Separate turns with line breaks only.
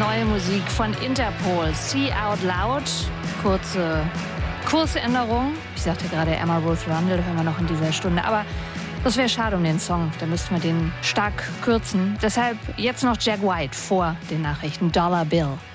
Neue Musik von Interpol, See Out Loud. Kursänderung. Ich sagte gerade Emma Ruth Rundle, hören wir noch in dieser Stunde. Aber das wäre schade um den Song. Da müssten wir den stark kürzen. Deshalb jetzt noch Jack White vor den Nachrichten. Dollar Bill.